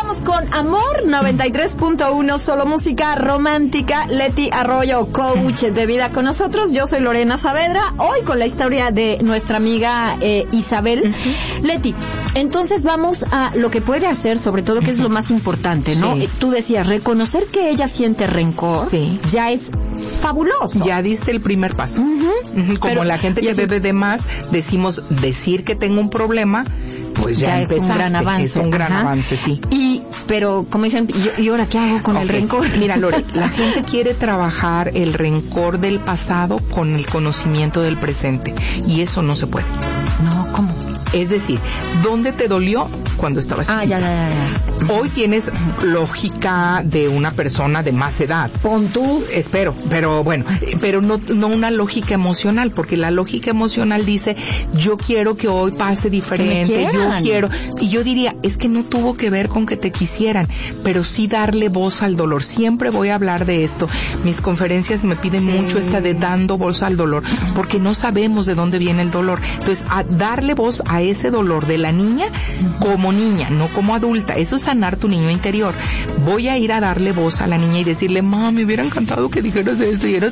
Regresamos con Amor 93.1, solo música romántica. Leti Arroyo, coach de vida con nosotros. Yo soy Lorena Saavedra, hoy con la historia de nuestra amiga Isabel. Leti, entonces vamos a lo que puede hacer, sobre todo, que es lo más importante, ¿no? Sí. Tú decías, reconocer que ella siente rencor, ya es fabuloso. Ya diste el primer paso. Como pero, la gente que bebe de más, decir que tengo un problema, pues ya es un gran avance. Es un gran avance, sí. Pero, como dicen, ¿y ahora qué hago con el rencor? Mira, Lore, la gente quiere trabajar el rencor del pasado con el conocimiento del presente. Y eso no se puede. No, ¿cómo? Es decir, ¿dónde te dolió cuando estabas chiquita? Ya. Hoy tienes lógica de una persona de más edad. Pon tú. Espero, pero bueno, pero no una lógica emocional, porque la lógica emocional dice, yo quiero que hoy pase diferente, yo quiero. Y yo diría, es que no tuvo que ver con que te quisieran, pero sí darle voz al dolor. Siempre voy a hablar de esto. Mis conferencias me piden mucho esta de dando voz al dolor, porque no sabemos de dónde viene el dolor. Entonces, a darle voz a ese dolor de la niña como niña, no como adulta. Eso es sanar tu niño interior. Voy a ir a darle voz a la niña y decirle, mamá, me hubiera encantado que dijeras esto y eras...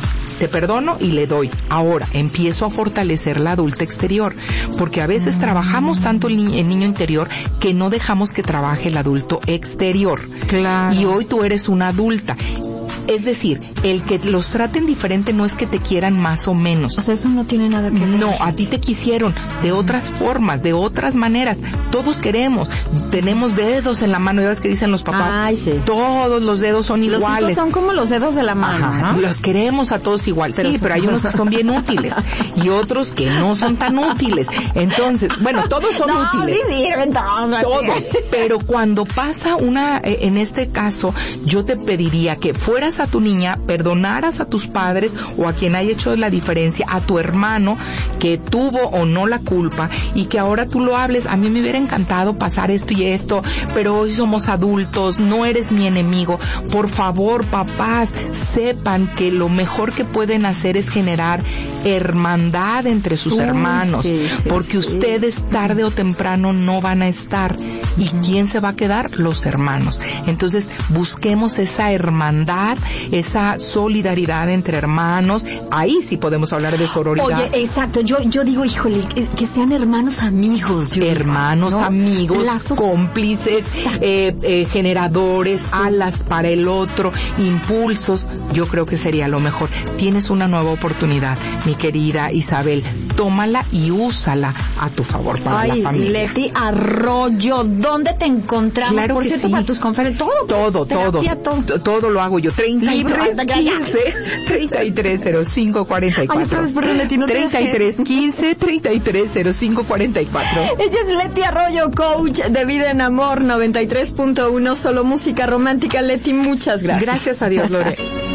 Te perdono y le doy. Ahora empiezo a fortalecer la adulta exterior, porque a veces trabajamos tanto el niño interior que no dejamos que trabaje el adulto exterior. Claro. Y hoy tú eres una adulta. Es decir, el que los traten diferente no es que te quieran más o menos. O sea, eso no tiene nada que ver. No, a ti te quisieron de otras formas, de otras maneras. Todos queremos. Tenemos dedos en la mano. ¿Ya ves que dicen los papás? Ay, sí. Todos los dedos son iguales. Los hijos son como los dedos de la mano, ¿no? Los queremos a todos igual. Pero sí, pero hay unos que son bien útiles y otros que no son tan útiles. Entonces, bueno, todos son útiles. Sí sirven todos. Todos. Pero cuando pasa en este caso, yo te pediría que fueras a tu niña, perdonaras a tus padres o a quien haya hecho la diferencia, a tu hermano que tuvo o no la culpa, y que ahora tú lo hables. A mí me hubiera encantado pasar esto y esto, pero hoy somos adultos, no eres mi enemigo. Por favor, papás, sepan que lo mejor que pueden hacer es generar hermandad entre sus hermanos, porque ustedes tarde o temprano no van a estar. ¿Y quién se va a quedar? Los hermanos. Entonces, busquemos esa hermandad, esa solidaridad entre hermanos. Ahí sí podemos hablar de sororidad. Oye, exacto. Yo digo, híjole, que sean hermanos amigos. Hermanos, ¿no? Amigos, lazos, cómplices, generadores, alas para el otro, impulsos. Yo creo que sería lo mejor. Tienes una nueva oportunidad, mi querida Isabel. Tómala y úsala a tu favor para la familia. Leti Arroyo, ¿dónde te encontramos? Claro, por que cierto, sí. Para tus conferencias, todo lo hago yo. 3315-330544. 3315-330544. Ella es Leti Arroyo, coach de vida en amor 93.1, solo música romántica. Leti, muchas gracias. Gracias a Dios, Lore.